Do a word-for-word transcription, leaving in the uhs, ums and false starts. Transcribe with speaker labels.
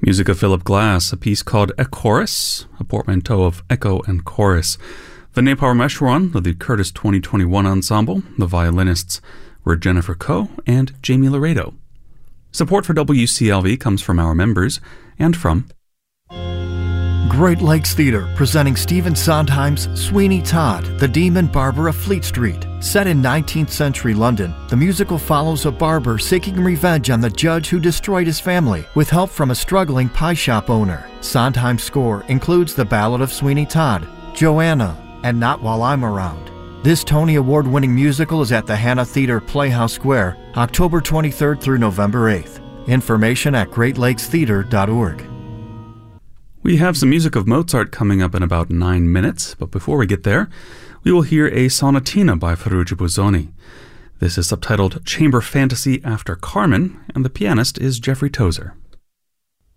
Speaker 1: Music of Philip Glass, a piece called A Chorus, a portmanteau of echo and chorus. Vinay Parameshwaran of the Curtis twenty twenty-one Ensemble. The violinists were Jennifer Coe and Jamie Laredo. Support for W C L V comes from our members and from
Speaker 2: Great Lakes Theatre, presenting Stephen Sondheim's Sweeney Todd, the Demon Barber of Fleet Street. Set in nineteenth century London, the musical follows a barber seeking revenge on the judge who destroyed his family, with help from a struggling pie shop owner. Sondheim's score includes The Ballad of Sweeney Todd, Joanna, and Not While I'm Around. This Tony Award-winning musical is at the Hannah Theatre Playhouse Square, October twenty-third through November eighth. Information at great lakes theatre dot org.
Speaker 1: We have some music of Mozart coming up in about nine minutes, but before we get there, we will hear a sonatina by Ferruccio Busoni. This is subtitled Chamber Fantasy After Carmen, and the pianist is Jeffrey Tozer.